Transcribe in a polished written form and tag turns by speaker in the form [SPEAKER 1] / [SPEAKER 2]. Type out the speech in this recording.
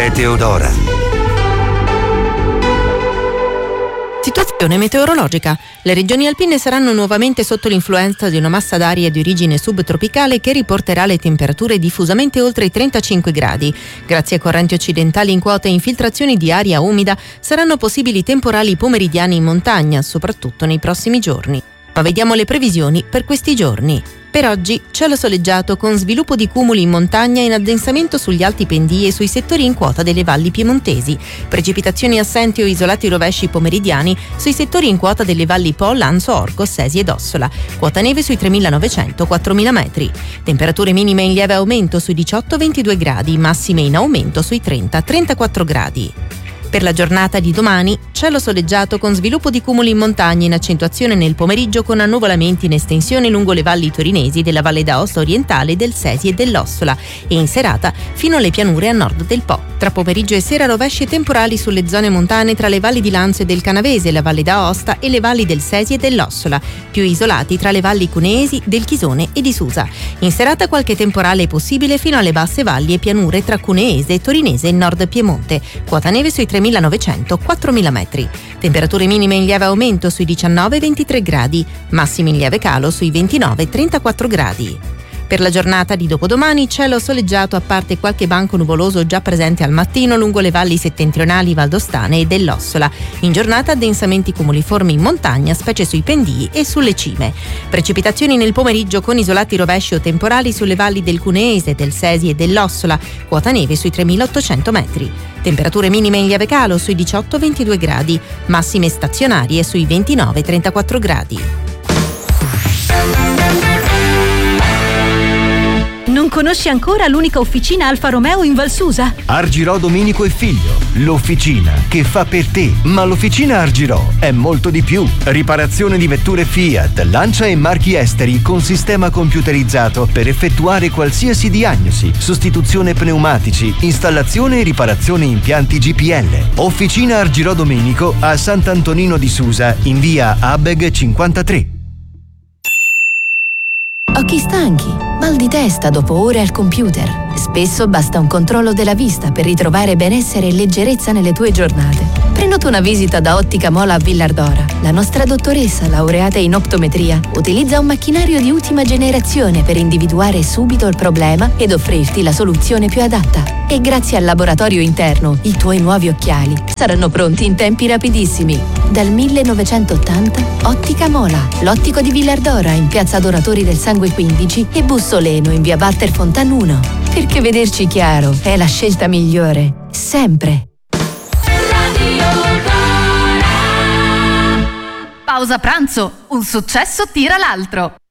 [SPEAKER 1] Meteodora.
[SPEAKER 2] Situazione meteorologica. Le regioni alpine saranno nuovamente sotto l'influenza di una massa d'aria di origine subtropicale che riporterà le temperature diffusamente oltre i 35 gradi. Grazie a correnti occidentali in quota e infiltrazioni di aria umida saranno possibili temporali pomeridiani in montagna, soprattutto nei prossimi giorni. Ma vediamo le previsioni per questi giorni. Per oggi cielo soleggiato con sviluppo di cumuli in montagna in addensamento sugli alti pendii e sui settori in quota delle valli piemontesi. Precipitazioni assenti o isolati rovesci pomeridiani sui settori in quota delle valli Po, Lanzo, Orco, Sesi ed Ossola. Quota neve sui 3.900-4.000 metri. Temperature minime in lieve aumento sui 18-22 gradi, massime in aumento sui 30-34 gradi. Per la giornata di domani, cielo soleggiato con sviluppo di cumuli in montagna in accentuazione nel pomeriggio con annuvolamenti in estensione lungo le valli torinesi della Valle d'Aosta orientale, del Sesi e dell'Ossola e in serata fino alle pianure a nord del Po. Tra pomeriggio e sera rovesci e temporali sulle zone montane tra le valli di Lanzo e del Canavese, la Valle d'Aosta e le valli del Sesi e dell'Ossola, più isolati tra le valli cuneesi, del Chisone e di Susa. In serata qualche temporale è possibile fino alle basse valli e pianure tra Cuneese, Torinese e Nord Piemonte. Quota neve sui 3.900-4.000 metri. Temperature minime in lieve aumento sui 19-23 gradi, massimi in lieve calo sui 29-34 gradi. Per la giornata di dopodomani cielo soleggiato a parte qualche banco nuvoloso già presente al mattino lungo le valli settentrionali valdostane e dell'Ossola. In giornata addensamenti cumuliformi in montagna, specie sui pendii e sulle cime. Precipitazioni nel pomeriggio con isolati rovesci o temporali sulle valli del Cuneese, del Sesi e dell'Ossola. Quota neve sui 3.800 metri. Temperature minime in lieve calo sui 18-22 gradi, massime stazionarie sui 29-34 gradi.
[SPEAKER 3] Non conosci ancora l'unica officina Alfa Romeo in Val Susa?
[SPEAKER 4] Argirò Domenico e Figlio, l'officina che fa per te. Ma l'officina Argirò è molto di più. Riparazione di vetture Fiat, Lancia e marchi esteri con sistema computerizzato per effettuare qualsiasi diagnosi, sostituzione pneumatici, installazione e riparazione impianti GPL. Officina Argirò Domenico a Sant'Antonino di Susa in via Abeg 53.
[SPEAKER 5] Occhi stanchi, mal di testa dopo ore al computer. Spesso basta un controllo della vista per ritrovare benessere e leggerezza nelle tue giornate. Prenota una visita da Ottica Mola a Villardora. La nostra dottoressa, laureata in optometria, utilizza un macchinario di ultima generazione per individuare subito il problema ed offrirti la soluzione più adatta. E grazie al laboratorio interno, i tuoi nuovi occhiali saranno pronti in tempi rapidissimi. Dal 1980, Ottica Mola, l'ottico di Villardora in piazza Adoratori del Sangue 15 e Bussoleno in via Walter Fontan 1. Perché vederci chiaro è la scelta migliore, sempre.
[SPEAKER 3] Pausa pranzo, un successo tira l'altro.